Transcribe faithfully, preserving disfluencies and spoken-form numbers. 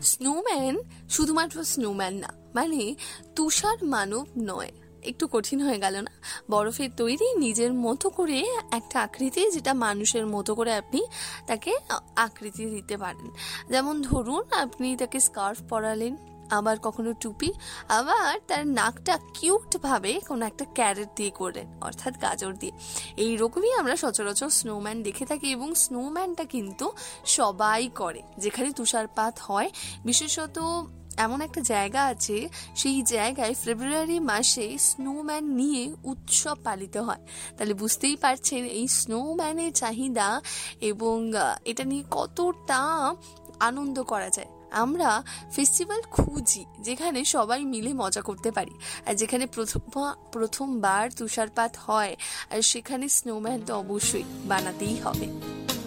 Snowman শুধুমাত্র snowman না, মানে তুষার মানব নয়। একটু কঠিন হয়ে গেল না? বরফের তৈরি নিজের মতো করে একটা আকৃতি, যেটা মানুষের মতো করে আপনি তাকে আকৃতি দিতে পারেন। যেমন ধরুন, আপনি তাকে স্কার্ফ পরালেন, আবার কখনো টুপি, আবার তার নাকটা কিউট ভাবে কোনো একটা ক্যারেট দিয়ে করলেন, অর্থাৎ গাজর দিয়ে। এইরকমই আমরা সচরাচর স্নোম্যান দেখে থাকি, এবং স্নোম্যানটা কিন্তু সবাই করে। যেখানে তুষারপাত হয়, বিশেষত এমন একটা জায়গা আছে, সেই জায়গায় ফেব্রুয়ারি মাসে স্নোম্যান নিয়ে উৎসব পালিত হয়। তাহলে বুঝতেই পারছেন এই স্নোম্যানের চাহিদা এবং এটা নিয়ে কতটা আনন্দ করা যায়। আমরা ফেস্টিভ্যাল খুঁজি যেখানে সবাই মিলে মজা করতে পারি, আর যেখানে প্রথম প্রথমবার তুষারপাত হয়, আর সেখানে স্নোম্যান তো অবশ্যই বানাতেই হবে।